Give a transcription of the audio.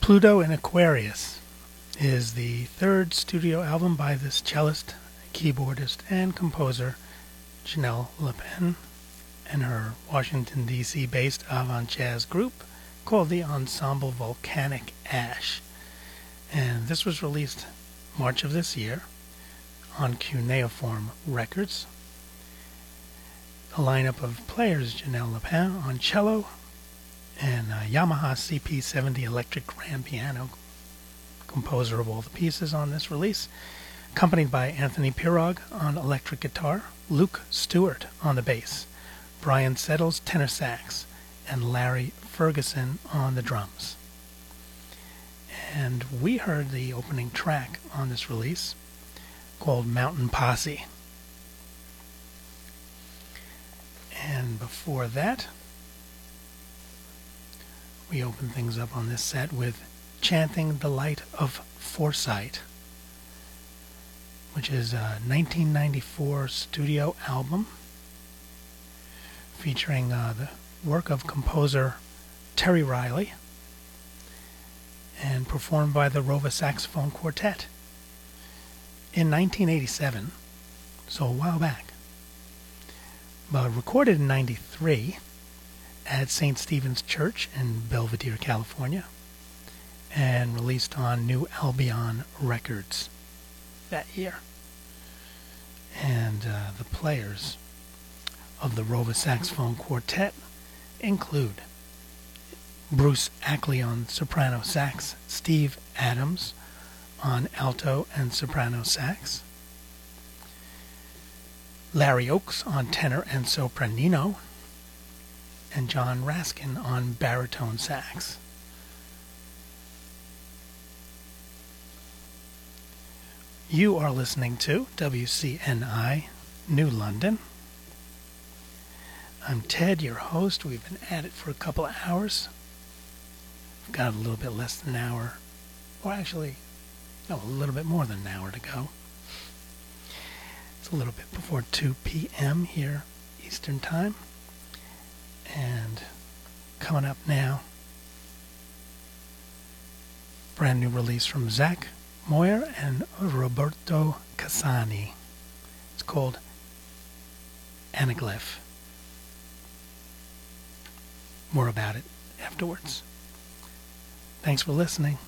Pluto in Aquarius is the third studio album by this cellist, keyboardist, and composer Janelle LaPen and her Washington, D.C. based avant-jazz group called the Ensemble Volcanic Ash. And this was released March of this year on Cuneiform Records. The lineup of players: Janelle LaPen on cello and Yamaha CP70 electric grand piano, composer of all the pieces on this release, accompanied by Anthony Pirog on electric guitar, Luke Stewart on the bass, Brian Settles tenor sax, and Larry Ferguson on the drums. And we heard the opening track on this release called Mountain Posse. And before that, we opened things up on this set with Chanting the Light of Foresight, which is a 1994 studio album featuring the work of composer Terry Riley and performed by the Rova Saxophone Quartet in 1987, so a while back, but recorded in 93 at St. Stephen's Church in Belvedere, California, and released on New Albion Records that year. And the players of the Rova Saxophone Quartet include Bruce Ackley on soprano sax, Steve Adams on alto and soprano sax, Larry Oakes on tenor and sopranino, and John Raskin on baritone sax. You are listening to WCNI New London. I'm Ted, your host. We've been at it for a couple of hours. We've got a little bit less than an hour, or actually, no, a little bit more than an hour to go. It's a little bit before 2 p.m. here, Eastern Time. And coming up now, brand new release from Zach Moyer and Roberto Casani. It's called Anaglyph. More about it afterwards. Thanks for listening.